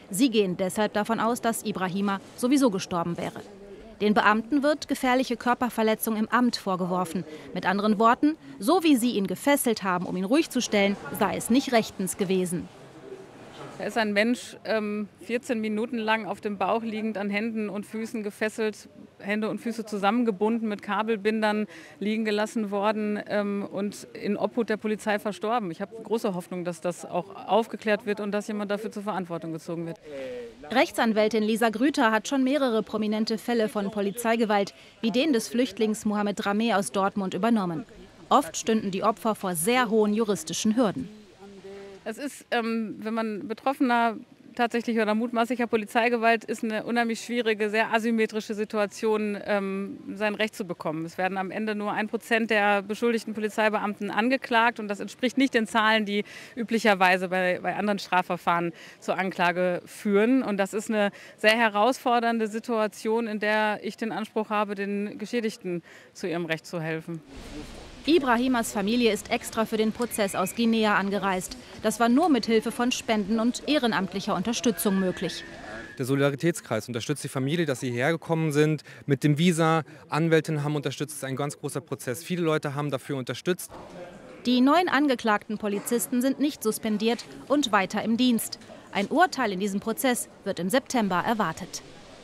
Sie gehen deshalb davon aus, dass Ibrahima sowieso gestorben wäre. Den Beamten wird gefährliche Körperverletzung im Amt vorgeworfen. Mit anderen Worten, so wie sie ihn gefesselt haben, um ihn ruhig zu stellen, sei es nicht rechtens gewesen. Da ist ein Mensch 14 Minuten lang auf dem Bauch liegend, an Händen und Füßen gefesselt, Hände und Füße zusammengebunden, mit Kabelbindern liegen gelassen worden und in Obhut der Polizei verstorben. Ich habe große Hoffnung, dass das auch aufgeklärt wird und dass jemand dafür zur Verantwortung gezogen wird. Rechtsanwältin Lisa Grüter hat schon mehrere prominente Fälle von Polizeigewalt, wie den des Flüchtlings Mohamed Rameh aus Dortmund, übernommen. Oft stünden die Opfer vor sehr hohen juristischen Hürden. Es ist, wenn man Betroffener tatsächlich oder mutmaßlicher Polizeigewalt ist, eine unheimlich schwierige, sehr asymmetrische Situation, sein Recht zu bekommen. Es werden am Ende nur 1% der beschuldigten Polizeibeamten angeklagt und das entspricht nicht den Zahlen, die üblicherweise bei anderen Strafverfahren zur Anklage führen. Und das ist eine sehr herausfordernde Situation, in der ich den Anspruch habe, den Geschädigten zu ihrem Recht zu helfen. Ibrahimas Familie ist extra für den Prozess aus Guinea angereist. Das war nur mit Hilfe von Spenden und ehrenamtlicher Unterstützung möglich. Der Solidaritätskreis unterstützt die Familie, dass sie hierher gekommen sind. Mit dem Visa, Anwältinnen haben unterstützt. Das ist ein ganz großer Prozess. Viele Leute haben dafür unterstützt. Die 9 angeklagten Polizisten sind nicht suspendiert und weiter im Dienst. Ein Urteil in diesem Prozess wird im September erwartet.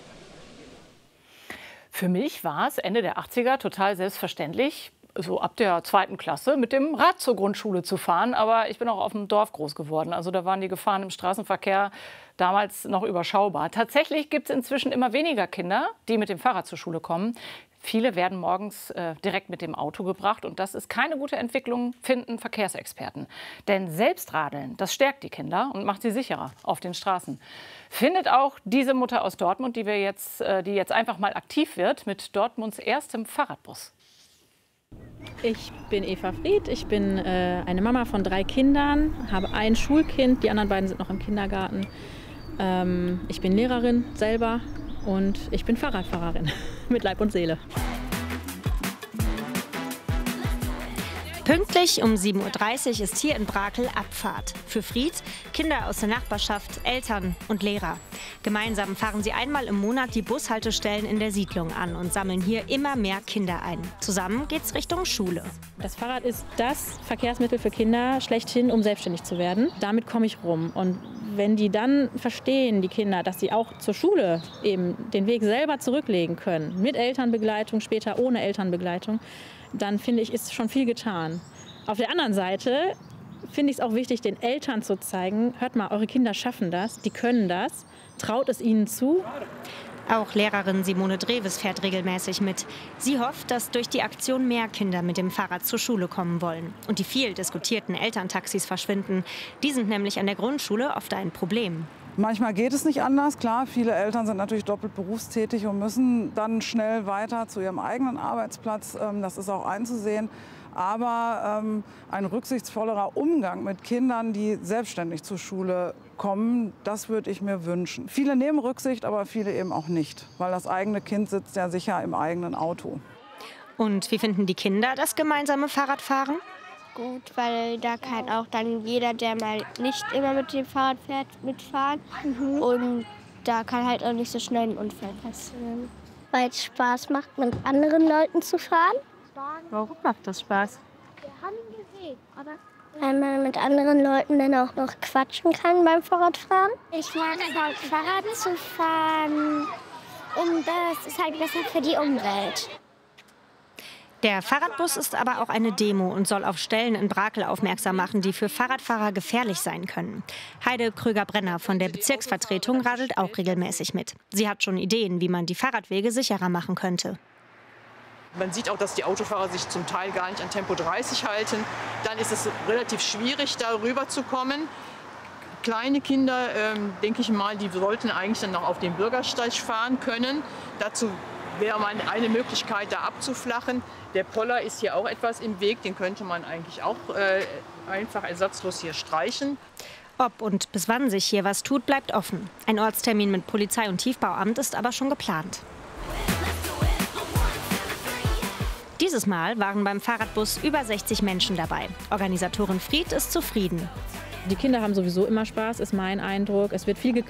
Für mich war es Ende der 80er total selbstverständlich, so ab der 2. Klasse mit dem Rad zur Grundschule zu fahren. Aber ich bin auch auf dem Dorf groß geworden. Also da waren die Gefahren im Straßenverkehr damals noch überschaubar. Tatsächlich gibt es inzwischen immer weniger Kinder, die mit dem Fahrrad zur Schule kommen. Viele werden morgens direkt mit dem Auto gebracht. Und das ist keine gute Entwicklung, finden Verkehrsexperten. Denn Selbstradeln, das stärkt die Kinder und macht sie sicherer auf den Straßen. Findet auch diese Mutter aus Dortmund, die jetzt einfach mal aktiv wird mit Dortmunds erstem Fahrradbus. Ich bin Eva Fried, ich bin eine Mama von 3 Kindern, habe ein Schulkind, die anderen beiden sind noch im Kindergarten. Ich bin Lehrerin selber und ich bin Fahrradfahrerin mit Leib und Seele. Pünktlich um 7:30 Uhr ist hier in Brakel Abfahrt. Für Fried, Kinder aus der Nachbarschaft, Eltern und Lehrer. Gemeinsam fahren sie einmal im Monat die Bushaltestellen in der Siedlung an und sammeln hier immer mehr Kinder ein. Zusammen geht's Richtung Schule. Das Fahrrad ist das Verkehrsmittel für Kinder schlechthin, um selbstständig zu werden. Damit komme ich rum. Und wenn die dann verstehen, die Kinder, dass sie auch zur Schule eben den Weg selber zurücklegen können, mit Elternbegleitung, später ohne Elternbegleitung, dann finde ich, ist schon viel getan. Auf der anderen Seite finde ich es auch wichtig, den Eltern zu zeigen, hört mal, eure Kinder schaffen das, die können das, traut es ihnen zu. Auch Lehrerin Simone Dreves fährt regelmäßig mit. Sie hofft, dass durch die Aktion mehr Kinder mit dem Fahrrad zur Schule kommen wollen und die viel diskutierten Elterntaxis verschwinden. Die sind nämlich an der Grundschule oft ein Problem. Manchmal geht es nicht anders. Klar, viele Eltern sind natürlich doppelt berufstätig und müssen dann schnell weiter zu ihrem eigenen Arbeitsplatz. Das ist auch einzusehen. Aber ein rücksichtsvollerer Umgang mit Kindern, die selbstständig zur Schule kommen, das würde ich mir wünschen. Viele nehmen Rücksicht, aber viele eben auch nicht, weil das eigene Kind sitzt ja sicher im eigenen Auto. Und wie finden die Kinder das gemeinsame Fahrradfahren? Gut, weil da kann auch dann jeder, der mal nicht immer mit dem Fahrrad fährt, mitfahren. Und da kann halt auch nicht so schnell ein Unfall passieren. Weil es Spaß macht, mit anderen Leuten zu fahren. Warum macht das Spaß? Wir haben ihn gesehen, oder? Weil man mit anderen Leuten dann auch noch quatschen kann beim Fahrradfahren. Ich mag es, Fahrrad zu fahren. Und das ist halt besser für die Umwelt. Der Fahrradbus ist aber auch eine Demo und soll auf Stellen in Brakel aufmerksam machen, die für Fahrradfahrer gefährlich sein können. Heide Kröger-Brenner von der Bezirksvertretung radelt auch regelmäßig mit. Sie hat schon Ideen, wie man die Fahrradwege sicherer machen könnte. Man sieht auch, dass die Autofahrer sich zum Teil gar nicht an Tempo 30 halten. Dann ist es relativ schwierig, da rüber zu kommen. Kleine Kinder, denke ich mal, die sollten eigentlich dann noch auf den Bürgersteig fahren können. Dazu wäre eine Möglichkeit, da abzuflachen. Der Poller ist hier auch etwas im Weg, den könnte man eigentlich auch einfach ersatzlos hier streichen. Ob und bis wann sich hier was tut, bleibt offen. Ein Ortstermin mit Polizei und Tiefbauamt ist aber schon geplant. Dieses Mal waren beim Fahrradbus über 60 Menschen dabei. Organisatorin Fried ist zufrieden. Die Kinder haben sowieso immer Spaß, ist mein Eindruck. Es wird viel